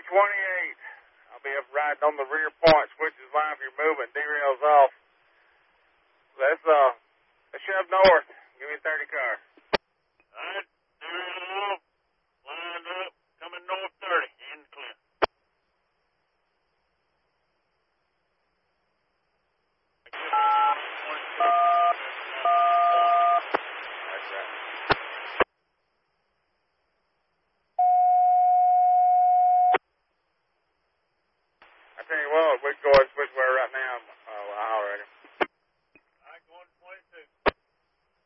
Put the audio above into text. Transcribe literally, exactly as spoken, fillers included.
twenty-eight. I'll be up riding on the rear point. Switches live, you're moving. Derails off. Let's, uh, let's shove north. Give me thirty cars. All right. Derail off. Lined up. Coming north thirty. In the clear. That's right. I tell you what, we're going which way right now.